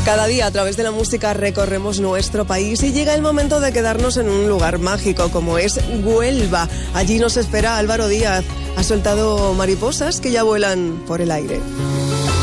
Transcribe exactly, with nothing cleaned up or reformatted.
Cada día a través de la música recorremos nuestro país y llega el momento de quedarnos en un lugar mágico como es Huelva. Allí nos espera Álvaro Díaz. Ha soltado mariposas que ya vuelan por el aire.